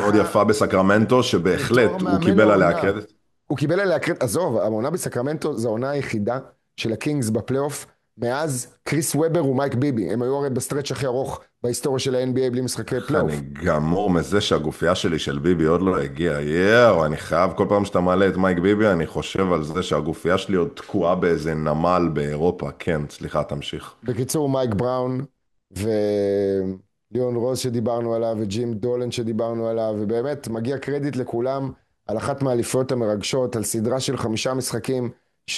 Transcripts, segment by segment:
מאוד יפה בסקרמנטו, בתור שבהחלט הוא מאמן קיבל עליה העונה. קרדיט. הוא קיבל עליה קרדיט, עזוב, העונה בסקרמנטו זו העונה היחידה של הקינגס בפלייאוף, מאז קריס וובר ומייק ביבי, הם היו הרי בסטרץ' הכי ארוך בהיסטוריה של ה-NBA בלי משחקי אני פלייאוף. גמור מזה שהגופייה שלי של ביבי עוד לא הגיעה. יאו, אני חייב, כל פעם שאתה מעלה את מייק ביבי, אני חושב על זה שהגופייה שלי עוד תקועה באיזה נמל באירופה. כן, סליחה, תמשיך. בקיצור, מייק בראון וליאון רוז שדיברנו עליו וג'ים דולן שדיברנו עליו, ובאמת מגיע קרדיט לכולם על אחת מהאליפויות המרגשות, על סדרה של 5 משחקים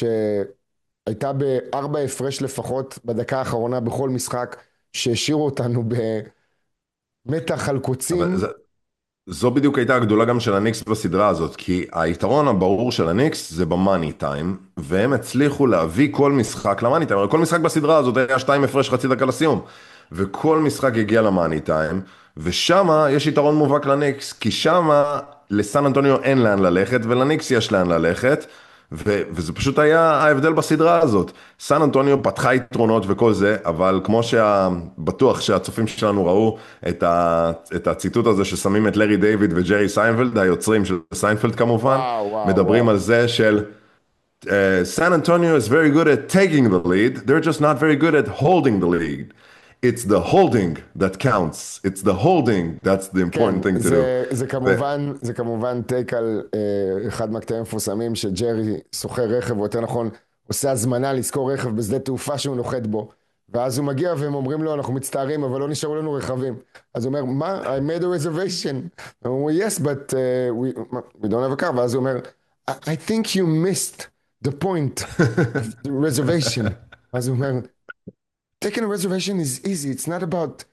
שהייתה ב4 הפרש לפחות בדקה האחרונה בכל משחק, שהשאירו אותנו במתח על אבל קוצים. זו בדיוק הייתה הגדולה גם של הניקס בסדרה הזאת, כי היתרון הברור של הניקס זה במאני טיים, והם הצליחו להביא כל משחק למאני טיים. כל משחק בסדרה הזאת היה 2 הפרש חצי דקה לסיום, וכל משחק הגיע למאני טיים, ושמה יש יתרון מובהק לניקס, כי שמה לסן אנטוניו אין לאן ללכת, ולניקס יש לאן ללכת, וזה פשוט היה ההבדל בסדרה הזאת. סן אנטוניו פתחה יתרונות וכל זה, אבל כמו בטוח שהצופים שלנו ראו את הציטוט הזה ששמים את לארי דיוויד וג'רי סיינפלד, היוצרים של סיינפלד כמובן, וואו וואו מדברים וואו. על זה של San Antonio is very good at taking the lead, they're just not very good at holding the lead. It's the holding that counts. It's the holding that's the כן, important thing to do. זה כמובן טייק על אחד מהקטעים המפורסמים שג'רי סוחר רכב, או יותר נכון עושה הזמנה לזכור רכב בשדה תעופה שהוא נוחת בו, ואז הוא מגיע והם אומרים לו אנחנו מצטערים אבל לא נשארו לנו רכבים, אז הוא אומר מה? I made a reservation. הוא אומר yes but we don't have a car, ואז הוא אומר I think you missed the point of the reservation. אז הוא אומר taking a reservation is easy, it's not about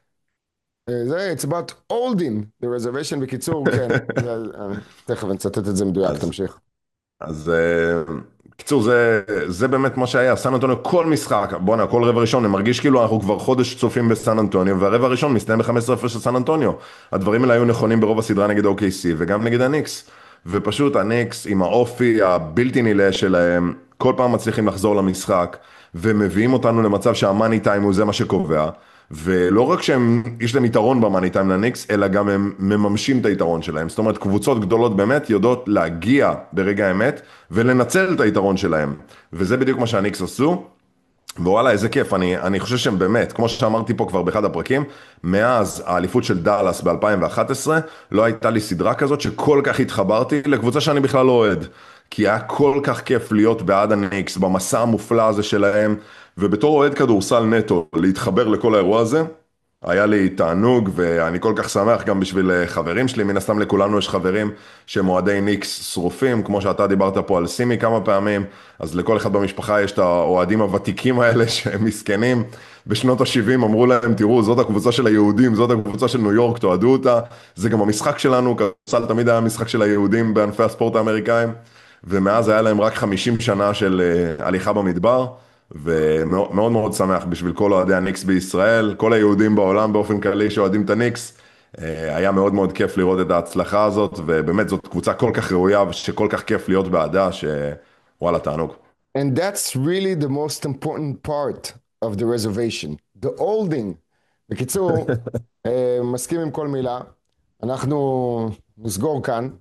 it's about holding the reservation. בקיצור, כן, תכף נצטט את זה מדויק, אז תמשיך. אז קיצור, זה באמת מה שהיה. סן אנטוניו כל משחק, בוא'נה, כל רבע ראשון, אני מרגיש כאילו אנחנו כבר חודש צופים בסן אנטוניו, והרבע הראשון מסתיים ב-15 הפרש של סן אנטוניו. הדברים האלה היו נכונים ברוב הסדרה נגד OKC וגם נגד הניקס, ופשוט הניקס עם האופי הבלתי נלאה שלהם כל פעם מצליחים לחזור למשחק ומביאים אותנו למצב שהמאני טיים הוא זה מה שקובע, ולא רק שהם יש להם יתרון במאני טיים לניקס, אלא גם הם מממשים את היתרון שלהם. זאת אומרת, קבוצות גדולות באמת יודעות להגיע ברגע האמת ולנצל את היתרון שלהם, וזה בדיוק מה שהניקס עשו. ווואלה, איזה כיף. אני חושב שהם באמת, כמו שאמרתי פה כבר באחד הפרקים, מאז האליפות של דאלאס ב-2011, לא הייתה לי סדרה כזאת שכל כך התחברתי לקבוצה שאני בכלל לא אוהד. כי היה כל כך כיף להיות בעד הניקס, במסע המופלא הזה שלהם, ובתור אוהד כדורסל נטו, להתחבר לכל האירוע הזה, היה לי תענוג, ואני כל כך שמח גם בשביל חברים שלי. מן הסתם לכולנו יש חברים שהם אוהדי ניקס שרופים, כמו שאתה דיברת פה על סימי כמה פעמים, אז לכל אחד במשפחה יש את האוהדים הוותיקים האלה שהם מסכנים. בשנות ה-70 אמרו להם, תראו, זאת הקבוצה של היהודים, זאת הקבוצה של ניו יורק, תועדו אותה. זה גם המשחק שלנו, כדורסל תמיד היה משחק של היהודים בענפי הספורט האמריקאים, ומאז היה להם רק 50 שנה של הליכה במדבר. ומאוד מאוד מאוד שמח בשביל כל אוהדי הניקס בישראל, כל היהודים בעולם באופן כללי שאוהדים את הניקס. היה מאוד מאוד כיף לראות את ההצלחה הזאת, ובאמת זאת קבוצה כל כך ראויה ושכל כך כיף להיות בעדה, שוואלה, תענוג. And that's really the most important part of the reservation, the holding. בקיצור, מסכים עם כל מילה. אנחנו נסגור כאן,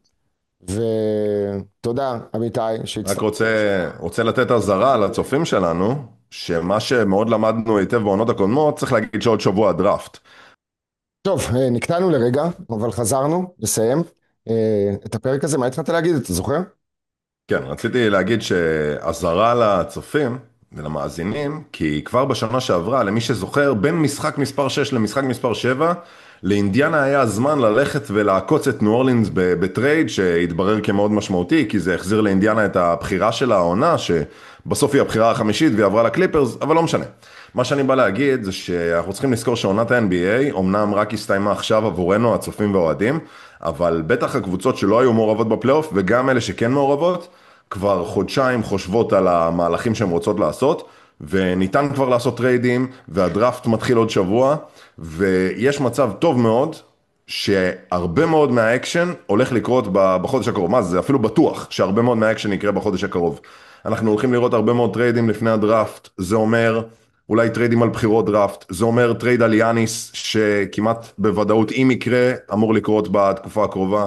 ותודה עמיתי רק שהצטרפת. רוצה לתת הזרה לצופים שלנו, שמה שמאוד למדנו היטב בעונות הקודמות, צריך להגיד שעוד שבוע הדראפט. טוב, נקטענו לרגע, אבל חזרנו לסיים את הפרק הזה. מה התחלת להגיד, אתה זוכר? כן, רציתי להגיד שהזרה לצופים ולמאזינים, כי כבר בשנה שעברה, למי שזוכר, בין משחק מספר 6 למשחק מספר 7, לאינדיאנה היה הזמן ללכת ולעקוץ את ניו אורלינס בטרייד, שהתברר כמאוד משמעותי, כי זה החזיר לאינדיאנה את הבחירה של העונה, שבסוף היא הבחירה החמישית והיא עברה לקליפרס, אבל לא משנה. מה שאני בא להגיד זה שאנחנו צריכים לזכור שעונת ה-NBA, אמנם רק הסתיימה עכשיו עבורנו, הצופים והאוהדים, אבל בטח הקבוצות שלא היו מעורבות בפלייאוף, וגם אלה שכן מעורבות, כבר חודשיים חושבות על המהלכים שהן רוצות לעשות, וניתן כבר לעשות טריידים, והדראפט מתחיל עוד שבוע, ויש מצב טוב מאוד, שהרבה מאוד מהאקשן הולך לקרות בחודש הקרוב. מה זה? אפילו בטוח שהרבה מאוד מהאקשן יקרה בחודש הקרוב. אנחנו הולכים לראות הרבה מאוד טריידים לפני הדראפט, זה אומר אולי טריידים על בחירות דראפט, זה אומר טרייד על יאניס, שכמעט בוודאות אם יקרה, אמור לקרות בתקופה הקרובה.